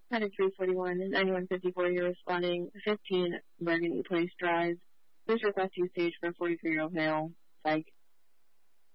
Paddock 341 is 9154. You're responding 15 Burgundy Place Drive. This request you stage for a 43-year-old male. Psych.